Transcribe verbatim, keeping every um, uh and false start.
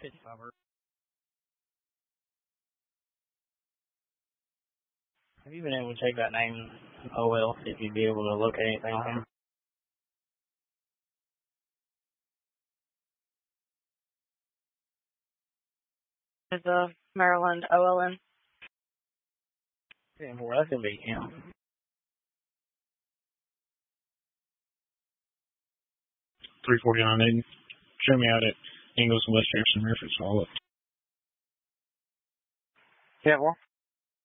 fifty-five. Have you been able to check that name O L, see if you'd be able to look at anything on him? Is uh, Maryland O L N? ten four, that's going to be him. three forty-nine Aiden. Show me out at Ingles and West Jefferson Reference Hall. Yeah, well.